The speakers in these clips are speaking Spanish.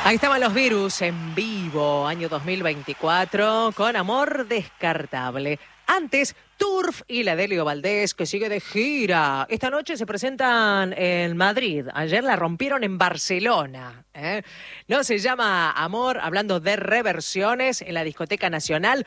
Ahí estaban los Virus en vivo, año 2024, con Amor Descartable. Antes, Turf y la Delio Valdés, que sigue de gira. Esta noche se presentan en Madrid. Ayer la rompieron en Barcelona. No se llama Amor, hablando de reversiones en la Discoteca Nacional.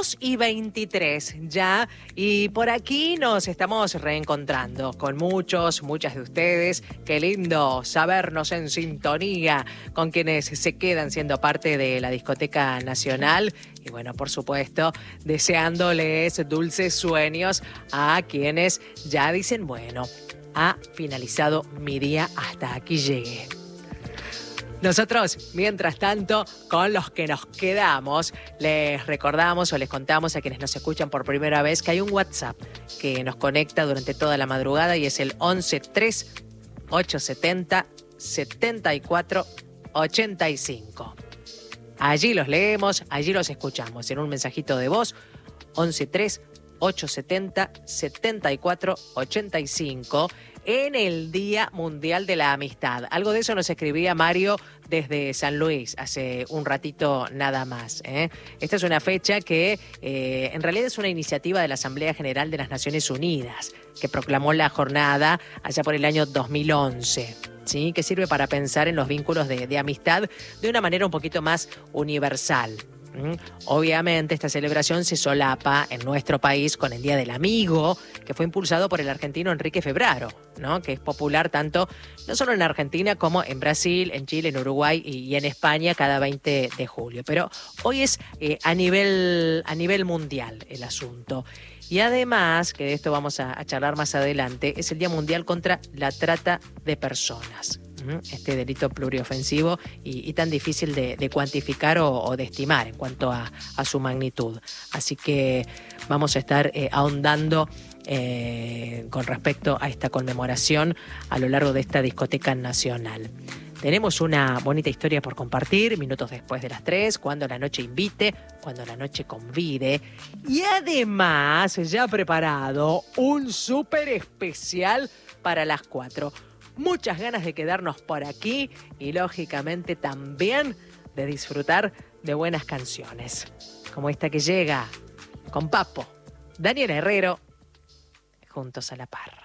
2:23 ya, y por aquí nos estamos reencontrando con muchas de ustedes. Qué lindo sabernos en sintonía con quienes se quedan siendo parte de la Discoteca Nacional. Y bueno, por supuesto, deseándoles dulces sueños a quienes ya dicen, bueno, ha finalizado mi día, hasta aquí llegué. Nosotros, mientras tanto, con los que nos quedamos, les recordamos o les contamos a quienes nos escuchan por primera vez que hay un WhatsApp que nos conecta durante toda la madrugada y es el 11-3 870 74 85. Allí los leemos, allí los escuchamos en un mensajito de voz, 11-3 870 74 85, en el Día Mundial de la Amistad. Algo de eso nos escribía Mario desde San Luis hace un ratito nada más. Esta es una fecha que en realidad es una iniciativa de la Asamblea General de las Naciones Unidas, que proclamó la jornada allá por el año 2011. ¿Sí? Que sirve para pensar en los vínculos de amistad de una manera un poquito más universal. Obviamente esta celebración se solapa en nuestro país con el Día del Amigo, que fue impulsado por el argentino Enrique Febraro, ¿no? Que es popular tanto no solo en Argentina como en Brasil, en Chile, en Uruguay y en España cada 20 de julio. Pero hoy es a nivel mundial el asunto. Y además, que de esto vamos a charlar más adelante, es el Día Mundial contra la Trata de Personas. Este delito pluriofensivo y tan difícil de cuantificar o de estimar en cuanto a su magnitud. Así que vamos a estar ahondando con respecto a esta conmemoración a lo largo de esta discoteca nacional. Tenemos una bonita historia por compartir, minutos después de las 3, cuando la noche invite, cuando la noche convide. Y además, ya preparado un súper especial para las 4. Muchas ganas de quedarnos por aquí y, lógicamente, también de disfrutar de buenas canciones. Como esta que llega con Papo, Daniel Herrero, Juntos a la Par.